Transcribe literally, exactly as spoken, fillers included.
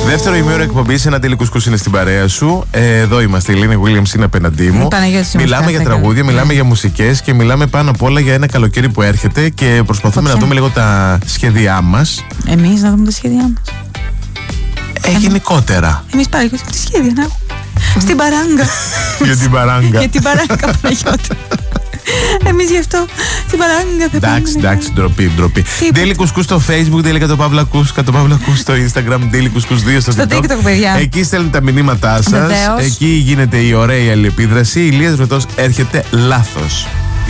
Δεύτερο ημίωρο εκπομπής, ένα Daily Couscous είναι στην παρέα σου. Ε, εδώ είμαστε, η Ελένη Williams είναι απέναντί μου. Μιλάμε για τραγούδια, μιλάμε για μουσικές και μιλάμε πάνω απ' όλα για ένα καλοκαίρι που έρχεται και προσπαθούμε να δούμε λίγο τα σχέδιά μας. Εμείς να δούμε τα σχέδιά μας. Ε, γενικότερα. Εμείς πάρε και τη σχέδια να έχουμε. Στην παράγκα. Για την παράγκα. Για την παράγκα, Παναγιώτη. Εμείς γι' αυτό στην παράγκα θα πάμε. Εντάξει, εντάξει, ντροπή, ντροπή. Daily Couscous στο Facebook, Daily Κατοπαύλα-Κούς, Κατοπαύλα-Κούς στο Instagram, Daily Couscous δύο στο TikTok. TikTok, παιδιά. Εκεί στέλνετε τα μηνύματά σας. Εκεί γίνεται η ωραία αλληλεπίδραση. Η Ηλίας Βρετός έρχεται λάθος.